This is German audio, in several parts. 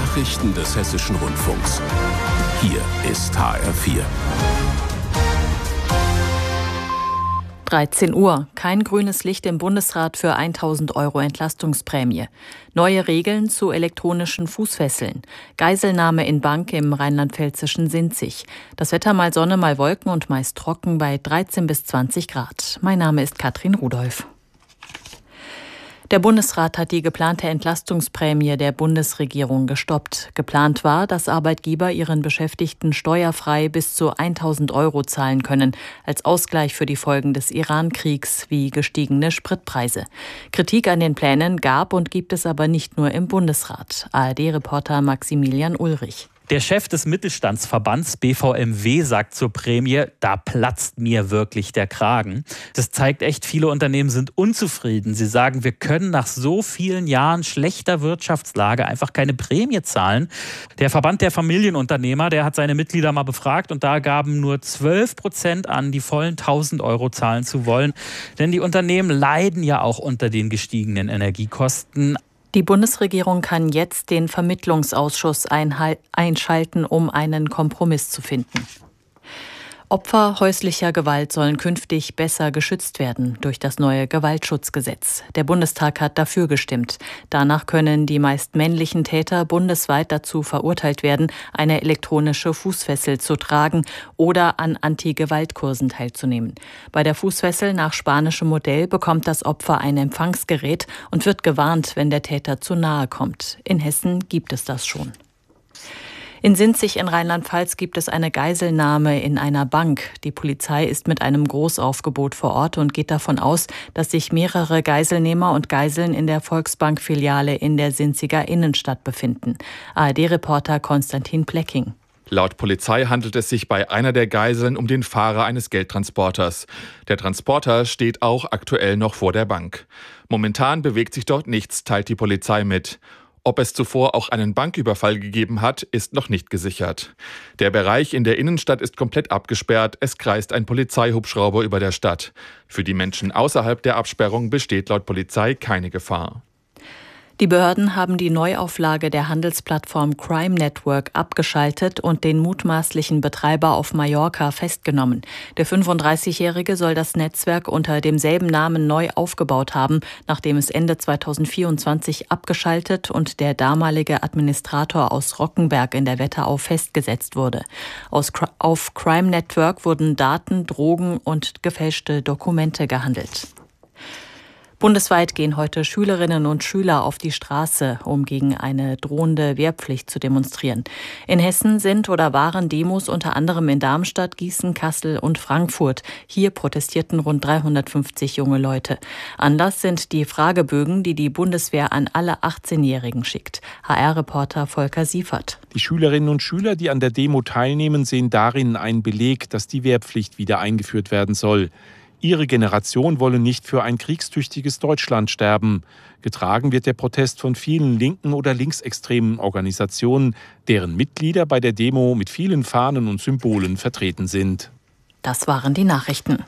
Nachrichten des Hessischen Rundfunks. Hier ist HR4. 13 Uhr. Kein grünes Licht im Bundesrat für 1.000 € Entlastungsprämie. Neue Regeln zu elektronischen Fußfesseln. Geiselnahme in Bank im rheinland-pfälzischen Sinzig. Das Wetter mal Sonne, mal Wolken und meist trocken bei 13 bis 20 Grad. Mein Name ist Katrin Rudolph. Der Bundesrat hat die geplante Entlastungsprämie der Bundesregierung gestoppt. Geplant war, dass Arbeitgeber ihren Beschäftigten steuerfrei bis zu 1.000 € zahlen können, als Ausgleich für die Folgen des Iran-Kriegs wie gestiegene Spritpreise. Kritik an den Plänen gab und gibt es aber nicht nur im Bundesrat. ARD-Reporter Maximilian Ulrich. Der Chef des Mittelstandsverbands BVMW sagt zur Prämie, da platzt mir wirklich der Kragen. Das zeigt echt, viele Unternehmen sind unzufrieden. Sie sagen, wir können nach so vielen Jahren schlechter Wirtschaftslage einfach keine Prämie zahlen. Der Verband der Familienunternehmer, der hat seine Mitglieder mal befragt und da gaben nur 12% an, die vollen 1.000 € zahlen zu wollen. Denn die Unternehmen leiden ja auch unter den gestiegenen Energiekosten. Die Bundesregierung kann jetzt den Vermittlungsausschuss einschalten, um einen Kompromiss zu finden. Opfer häuslicher Gewalt sollen künftig besser geschützt werden durch das neue Gewaltschutzgesetz. Der Bundestag hat dafür gestimmt. Danach können die meist männlichen Täter bundesweit dazu verurteilt werden, eine elektronische Fußfessel zu tragen oder an Anti-Gewalt-Kursen teilzunehmen. Bei der Fußfessel nach spanischem Modell bekommt das Opfer ein Empfangsgerät und wird gewarnt, wenn der Täter zu nahe kommt. In Hessen gibt es das schon. In Sinzig in Rheinland-Pfalz gibt es eine Geiselnahme in einer Bank. Die Polizei ist mit einem Großaufgebot vor Ort und geht davon aus, dass sich mehrere Geiselnehmer und Geiseln in der Volksbank-Filiale in der Sinziger Innenstadt befinden. ARD-Reporter Konstantin Plecking. Laut Polizei handelt es sich bei einer der Geiseln um den Fahrer eines Geldtransporters. Der Transporter steht auch aktuell noch vor der Bank. Momentan bewegt sich dort nichts, teilt die Polizei mit. Ob es zuvor auch einen Banküberfall gegeben hat, ist noch nicht gesichert. Der Bereich in der Innenstadt ist komplett abgesperrt. Es kreist ein Polizeihubschrauber über der Stadt. Für die Menschen außerhalb der Absperrung besteht laut Polizei keine Gefahr. Die Behörden haben die Neuauflage der Handelsplattform Crime Network abgeschaltet und den mutmaßlichen Betreiber auf Mallorca festgenommen. Der 35-Jährige soll das Netzwerk unter demselben Namen neu aufgebaut haben, nachdem es Ende 2024 abgeschaltet und der damalige Administrator aus Rockenberg in der Wetterau festgesetzt wurde. Auf Crime Network wurden Daten, Drogen und gefälschte Dokumente gehandelt. Bundesweit gehen heute Schülerinnen und Schüler auf die Straße, um gegen eine drohende Wehrpflicht zu demonstrieren. In Hessen sind oder waren Demos unter anderem in Darmstadt, Gießen, Kassel und Frankfurt. Hier protestierten rund 350 junge Leute. Anlass sind die Fragebögen, die die Bundeswehr an alle 18-Jährigen schickt. HR-Reporter Volker Siefert. Die Schülerinnen und Schüler, die an der Demo teilnehmen, sehen darin einen Beleg, dass die Wehrpflicht wieder eingeführt werden soll. Ihre Generation wolle nicht für ein kriegstüchtiges Deutschland sterben. Getragen wird der Protest von vielen linken oder linksextremen Organisationen, deren Mitglieder bei der Demo mit vielen Fahnen und Symbolen vertreten sind. Das waren die Nachrichten.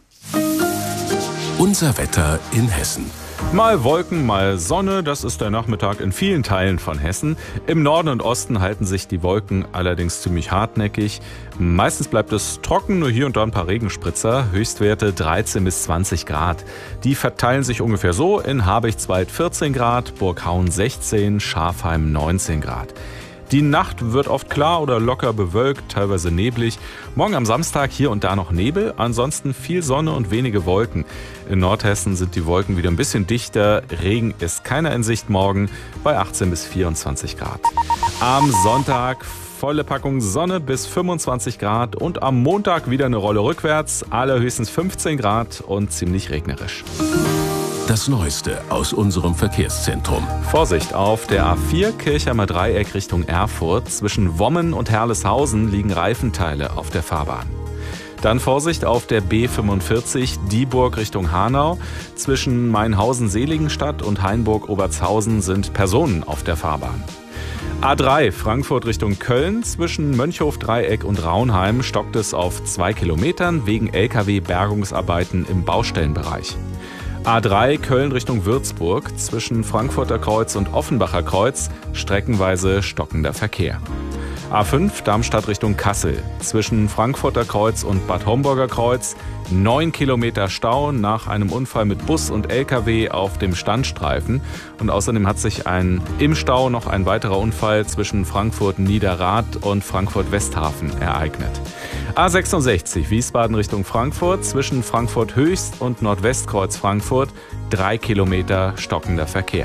Unser Wetter in Hessen. Mal Wolken, mal Sonne, das ist der Nachmittag in vielen Teilen von Hessen. Im Norden und Osten halten sich die Wolken allerdings ziemlich hartnäckig. Meistens bleibt es trocken, nur hier und da ein paar Regenspritzer. Höchstwerte 13 bis 20 Grad. Die verteilen sich ungefähr so: in Habichtswald 14 Grad, Burghauen 16, Schafheim 19 Grad. Die Nacht wird oft klar oder locker bewölkt, teilweise neblig. Morgen am Samstag hier und da noch Nebel, ansonsten viel Sonne und wenige Wolken. In Nordhessen sind die Wolken wieder ein bisschen dichter. Regen ist keiner in Sicht morgen bei 18 bis 24 Grad. Am Sonntag volle Packung Sonne bis 25 Grad und am Montag wieder eine Rolle rückwärts, allerhöchstens 15 Grad und ziemlich regnerisch. Das Neueste aus unserem Verkehrszentrum. Vorsicht, auf der A4 Kirchheimer Dreieck Richtung Erfurt. Zwischen Wommen und Herleshausen liegen Reifenteile auf der Fahrbahn. Dann Vorsicht auf der B45 Dieburg Richtung Hanau. Zwischen Mainhausen-Seligenstadt und Hainburg-Obertshausen sind Personen auf der Fahrbahn. A3 Frankfurt Richtung Köln. Zwischen Mönchhof-Dreieck und Raunheim stockt es auf 2 Kilometern wegen Lkw-Bergungsarbeiten im Baustellenbereich. A3 Köln Richtung Würzburg, zwischen Frankfurter Kreuz und Offenbacher Kreuz, streckenweise stockender Verkehr. A5 Darmstadt Richtung Kassel, zwischen Frankfurter Kreuz und Bad Homburger Kreuz, 9 Kilometer Stau nach einem Unfall mit Bus und LKW auf dem Standstreifen. Und außerdem hat sich im Stau noch ein weiterer Unfall zwischen Frankfurt-Niederrad und Frankfurt-Westhafen ereignet. A66 Wiesbaden Richtung Frankfurt, zwischen Frankfurt Höchst und Nordwestkreuz Frankfurt, 3 Kilometer stockender Verkehr.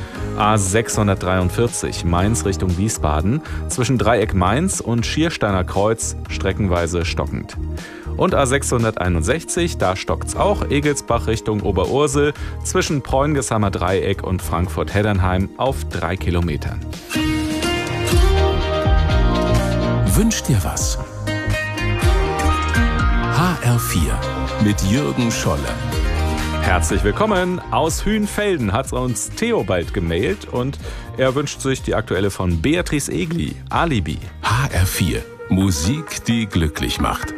A643 Mainz Richtung Wiesbaden, zwischen Dreieck Mainz und Schiersteiner Kreuz streckenweise stockend. Und A661, da stockt's auch, Egelsbach Richtung Oberursel, zwischen Preungesheimer Dreieck und Frankfurt-Heddernheim auf 3 Kilometern. Wünsch dir was. HR4 mit Jürgen Scholle. Herzlich willkommen. Aus Hühnfelden hat uns Theo bald gemailt und er wünscht sich die aktuelle von Beatrice Egli, Alibi. HR4, Musik, die glücklich macht.